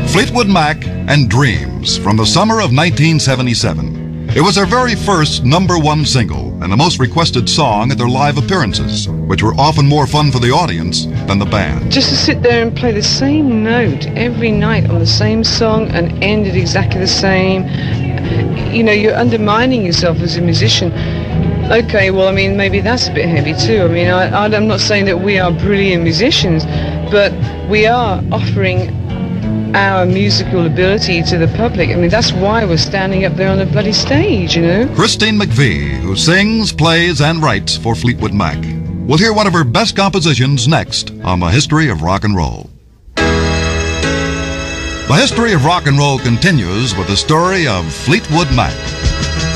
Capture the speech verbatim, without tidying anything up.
Fleetwood Mac and Dreams from the summer of nineteen seventy-seven. It was their very first number one single and the most requested song at their live appearances, which were often more fun for the audience than the band. Just to sit there and play the same note every night on the same song and end it exactly the same, you know, you're undermining yourself as a musician. Okay, well, I mean, maybe that's a bit heavy too. I mean, I, I'm not saying that we are brilliant musicians, but we are offering our musical ability to the public. I mean, that's why we're standing up there on the bloody stage, you know? Christine McVie, who sings, plays, and writes for Fleetwood Mac. We'll hear one of her best compositions next on The History of Rock and Roll. The History of Rock and Roll continues with the story of Fleetwood Mac.